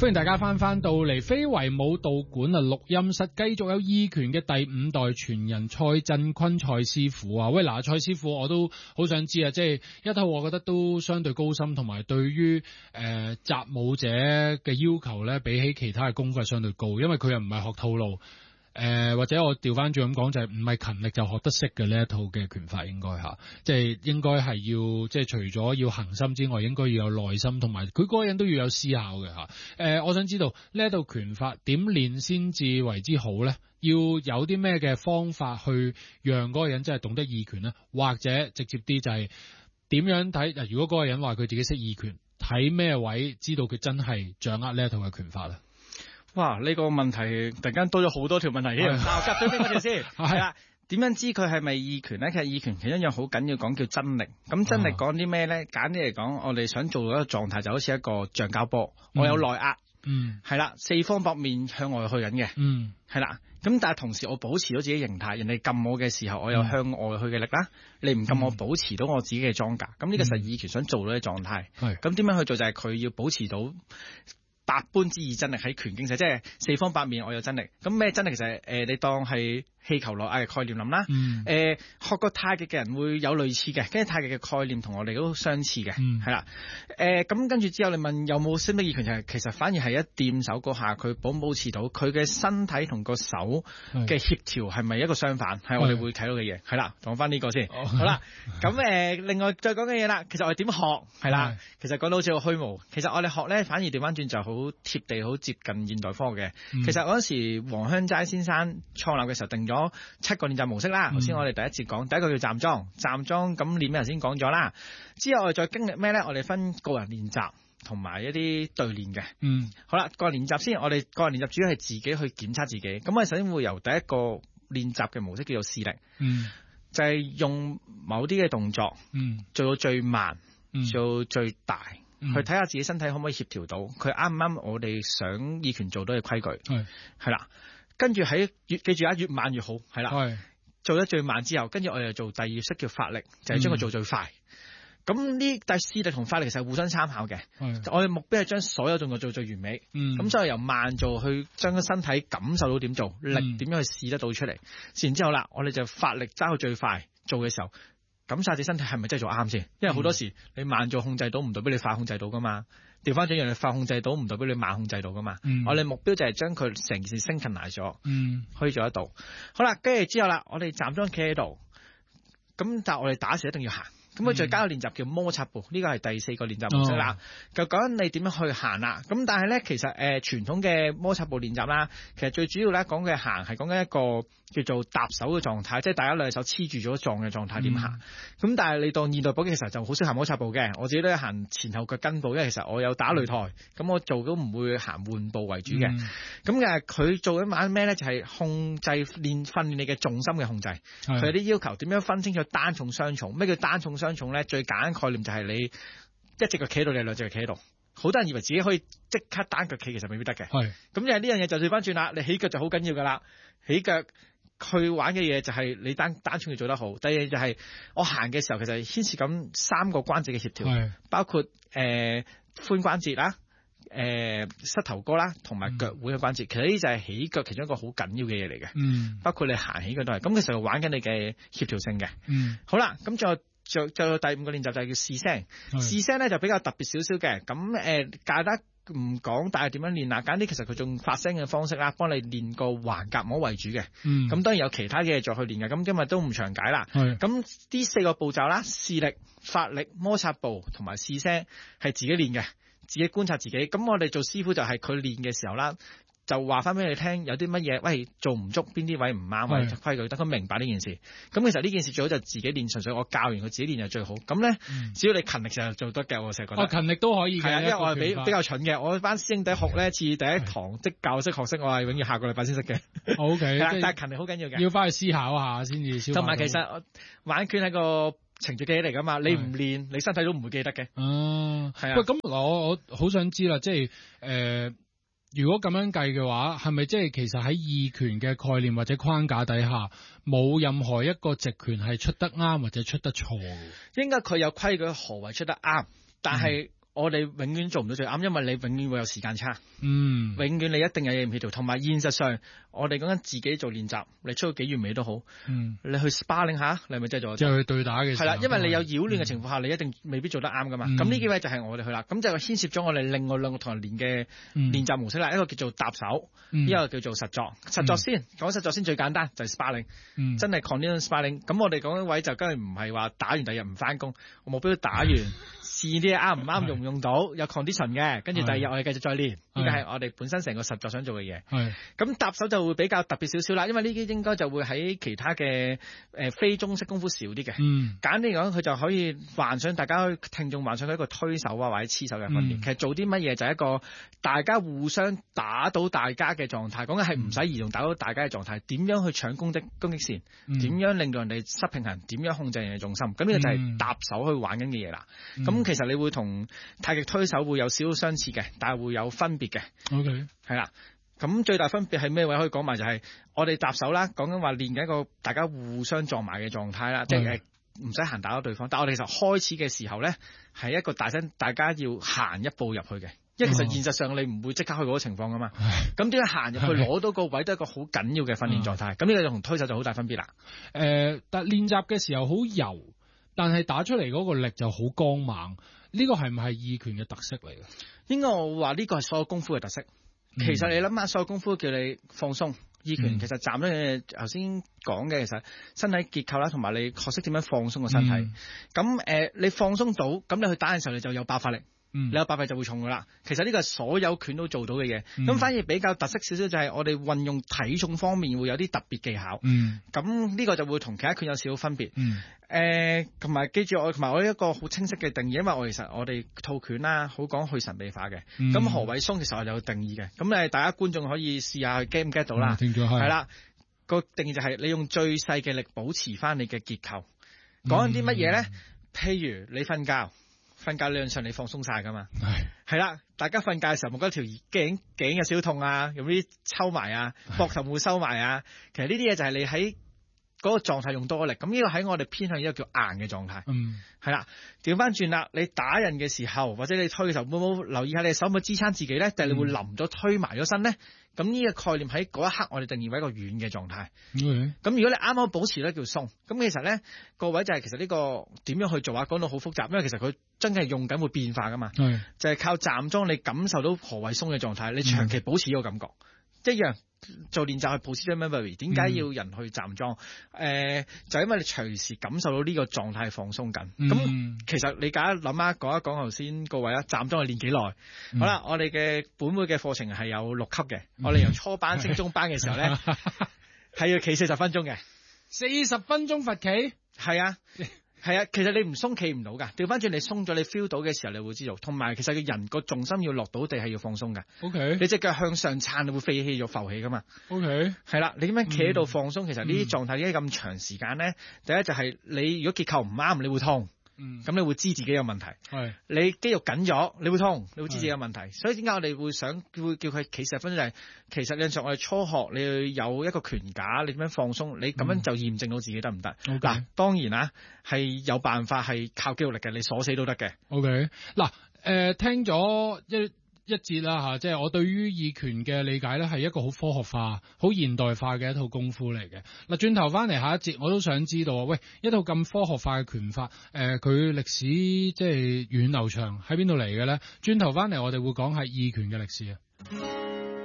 歡迎大家翻到嚟非遺武道館啊錄音室，繼續有意拳嘅第5代傳人蔡振坤蔡師傅啊！喂，嗱，蔡師傅我都好想知啊，即係一套我覺得都相對高深，同埋對於習武者嘅要求咧，比起其他嘅功夫係相對高，因為佢又唔係學套路。或者我調翻轉咁講，就係唔係勤力就學得識嘅呢一套嘅拳法，應該吓，即係應該係要即係除咗要恒心之外，應該要有耐心，同埋佢嗰個人都要有思考嘅吓。我想知道呢一套拳法點練先至為之好咧？要有啲咩嘅方法去讓嗰個人真係懂得意拳咧？或者直接啲就係點樣睇？嗱，如果嗰個人話佢自己識意拳，睇咩位知道佢真係掌握呢一套嘅拳法咧？ 哇！呢個問題突然間多咗好多條問題添。夾咗邊嗰條先？係啦，點樣知佢係咪意拳咧？其實意拳其中一樣好緊要講叫真力。咁真力講啲咩咧？簡啲嚟講，我哋想做到一個狀態就好似一個橡膠波，我有內壓，係啦，四方八面向外去緊嘅，係啦。咁但係同時我保持到自己形態，人哋撳我嘅時候，我有向外去嘅力啦。你唔撳我，保持到我自己嘅裝甲。咁呢個就係意拳想做到嘅狀態。咁點樣去做？就係佢要保持到百般之意真力喺拳經上，即係四方八面我有真力。咁咩真力？其實你當係氣球內壓嘅概念諗啦。學過太極嘅人會有類似嘅，跟住太極嘅概念同我哋都相似嘅，係啦。咁跟住之後你問有冇識得意拳，就係其實反而係一掂手嗰下，佢保持到佢嘅身體同個手嘅協調係咪一個相反，係我哋會睇到嘅嘢。係啦，講翻呢個先。好啦，咁另外再講嘅嘢啦，其實我哋點學係啦。其實講到好似個虛無，其實我哋學咧反而調翻轉就好貼地，好接近現代科學嘅。其實嗰陣時黃香齋先生創立嘅時候定咗7個練習模式啦。頭先我哋第一節講第一個叫站樁，站樁咁練咩頭先講咗啦。之後我哋再經歷咩咧？我哋分個人練習同埋一啲對練嘅。好啦，個人練習先，我哋個人練習主要係自己去檢測自己。咁我哋首先會由第一個練習嘅模式叫做試力，就係用某啲嘅動作，做到最慢，做到最大。去睇下自己身體可唔可以協調到，佢啱唔啱我哋想意拳做到嘅規矩，係啦。跟住記住啊，越慢越好，係啦。做得最慢之後，跟住我哋就做第二式叫發力，就係將佢做最快。咁呢但係試力同發力其實係互相參考嘅。我哋目標係將所有動作做最完美。咁所以由慢做去將個身體感受到點做，力點樣去試得到出嚟。試完之後啦，我哋就發力揸到最快做嘅時候。感受自己身體係咪真係做啱先？因為好多時你慢做控制到，唔代表你快控制到噶嘛。調翻轉樣，你快控制到，唔代表你慢控制到噶嘛。我哋目標就係將佢成件事升級埋咗，可以做得到。好啦，跟住之後啦，我哋站樁企喺度，咁但係我哋打時一定要行。咁佢再加個練習叫摩擦步，呢個係第4個練習模式啦。就講緊你點樣去行啦。咁但係咧，其實傳統嘅摩擦步練習啦，其實最主要咧講嘅行係講緊一個叫做搭手嘅狀態，即係大家兩隻手黐住咗撞嘅狀態點行。咁但係你當現代步其實就好少行摩擦步嘅，我自己都係行前後腳跟步，因為其實我有打擂台，咁我做都唔會行換步為主嘅。咁佢做緊玩咩咧？就係控制訓練你嘅重心嘅控制。佢有啲要求點樣分清楚單重雙重？咩叫單重雙重咧？最簡單概念就係你一隻腳企喺度，你兩隻腳企喺度。好多人以為自己可以即刻單腳企，其實未必得嘅。咁就係呢樣嘢就調翻轉啦。你起腳就好緊要噶啦。起腳去玩嘅嘢就係你單重要做得好。第二就係我行嘅時候，其實牽涉咁3個關節嘅協調，包括髖關節啦、膝頭哥啦，同埋腳腕嘅關節。其實呢啲就係起腳其中一個好緊要嘅嘢嚟嘅。包括你行起腳都係。咁其實玩緊你嘅協調性嘅。好啦，咁就第5個練習就係叫試聲。試聲咧就比較特別少少嘅。咁介得唔講，但係點樣練嗱？簡啲其實佢仲發聲嘅方式啦，幫你練個橫膈膜為主嘅。咁當然有其他嘅嘢再去練嘅。咁今日都唔詳解啦。咁呢4個步驟啦，試力、發力、摩擦步同埋試聲係自己練嘅，自己觀察自己。咁我哋做師傅就係佢練嘅時候啦。就話翻俾你聽，有啲乜嘢，喂做唔足，邊啲位唔啱，或者規矩，等佢明白呢件事。咁其實呢件事最好就自己練，純粹我教完佢自己練就最好。咁咧，只要你勤力就做得嘅，我成日覺得。勤力都可以嘅。係啊，因為我係比較蠢嘅，我班師兄弟學咧，似第一堂即教識學識，我係永遠下個禮拜先識嘅。O K，但係勤力好緊要嘅。要翻去思考下先至。同埋其實玩拳係個程序記憶嚟噶嘛，你唔練，你身體都唔會記得嘅。係啊。喂，咁我好想知啦，即係如果咁樣計嘅話，係咪即係其實喺意拳嘅概念或者框架底下，冇任何一個直拳係出得啱或者出得錯？應該佢有規矩何謂出得啱，但係我哋永遠做唔到最啱，因為你永遠會有時間差， 永遠你一定有嘢唔協調，同埋現實上我哋講緊自己做練習，你出到幾完美都好，你去 sparring 下，你係咪真係做得？ 即係去對打嘅時候， 係啦，因為你有擾亂嘅情況下，你一定未必做得啱噶嘛。咁呢幾位就係我哋去啦，咁就牽涉咗我哋另外兩個同人練嘅練習模式啦，一個叫做搭手，一個叫做實作。實作先講實作先最簡單，就係 sparring，真係 condition sparring。咁我哋講緊位就梗係唔係話打完第二日唔翻工，我目標打完。試啲啱唔啱用唔用到，有 condition 嘅，跟住第二日我哋繼續再練，呢個係我哋本身成個實作想做嘅嘢。咁搭手就會比較特別少少啦，因為呢啲應該就會喺其他嘅非中式功夫少啲嘅。簡單嚟講，佢就可以幻想大家聽眾幻想佢一個推手啊或者黐手嘅訓練。其實做啲乜嘢就係一個大家互相打到大家嘅狀態，講緊係唔使移動打到大家嘅狀態，點樣去搶攻擊線，點樣令到人哋失平衡，點樣控制人哋重心。咁呢個就係搭手去玩緊嘅嘢啦。咁其實你會同太極推手會有少少相似嘅，但係會有分別嘅。 OK， 係啦。咁最大分別係咩位可以講埋就係我哋搭手啦，講緊話練緊一個大家互相撞埋嘅狀態啦，即係唔使行打到對方。但係我哋其實開始嘅時候咧，係一個大家要行一步入去嘅，因為其實現實上你唔會即刻去嗰個情況噶嘛。咁點解行入去攞到個位都係一個好緊要嘅訓練狀態？咁呢個就同推手就好大分別啦。 但練習嘅時候好柔。但係打出嚟嗰個力就好剛猛，呢個係唔係意拳嘅特色嚟嘅？ 應該我話呢個係所有功夫嘅特色。其實你諗下，所有功夫叫你放鬆，意拳其實站咗頭先講嘅，其實身體結構啦，同埋你學識點樣放鬆個身體。咁你放鬆到，咁你去打嘅時候你就有爆發力。你有爆發就會重噶啦。其實呢個係所有拳都做到嘅嘢。咁反而比較特色少少就係我哋運用體重方面會有啲特別技巧。咁呢個就會同其他拳有少少分別。同埋記住同埋我一個好清晰嘅定義，因為其實我哋套拳啦，好講去神秘化嘅。咁何謂鬆其實我有定義嘅。咁大家觀眾可以試下 get 唔 get 到啦。係啦，個定義就係你用最細嘅力保持翻你嘅結構。講緊啲乜嘢咧？譬如你瞓覺理論上你放鬆晒噶嘛，係啦，大家瞓覺嘅時候，冇覺得條頸有少少痛啊，有啲抽埋啊，膊頭會收埋啊，其實呢啲嘢就係你喺嗰個狀態用多力，咁呢個喺我哋偏向一個叫硬嘅狀態，係啦，調翻轉啦，你打人嘅時候或者你推嘅時候，會唔會留意下你手會支撐自己咧，定係你會冧咗推埋咗身咧？咁呢個概念喺嗰一刻我哋定義為一個軟嘅狀態。咁如果你啱啱保持咧叫鬆。咁其實咧個位就係其實呢個點樣去做啊？講到好複雜，因為其實佢真係用緊會變化噶嘛。就係靠站樁你感受到何謂鬆嘅狀態，你長期保持呢個感覺。一樣做練習係 position memory， 點解要人去站樁？就因為你隨時感受到呢個狀態放鬆緊。咁其實你大家諗下講一講頭先各位啦，站樁係練幾耐？好啦，我哋嘅本會嘅課程係有6級嘅，我哋由初班升中班嘅時候咧，係要企40分鐘嘅 ，40分鐘罰企， 係啊。係啊，其實你唔鬆企唔到㗎，調翻轉你鬆咗，你 feel 到嘅時候，你會知道。同埋其實個人個重心要落到地係要放鬆㗎。 OK， 你隻腳向上撐，你會飛起咗浮起㗎嘛。 OK， 係啦，你點樣企喺度放鬆？其實呢啲狀態點解咁長時間咧？第一就係你如果結構唔啱，你會痛。咁你會知自己有問題。你肌肉緊咗，你會痛，你會知自己有問題。所以點解我哋會叫佢企40分鐘？就係其實有陣時我哋初學，你要有一個拳架，你點樣放鬆？你咁樣就驗證到自己得唔得？嗱，當然啦，係有辦法係靠肌肉力嘅，你鎖死都得嘅。 OK， 嗱，聽咗一節啦嚇，即係我對於意拳嘅理解咧，係一個好科學化、好現代化嘅一套功夫嚟嘅。嗱，轉頭翻嚟下一節，我都想知道啊，喂，一套咁科學化嘅拳法，佢歷史即係源遠流長喺邊度嚟嘅咧？轉頭翻嚟，我哋會講係意拳嘅歷史啊。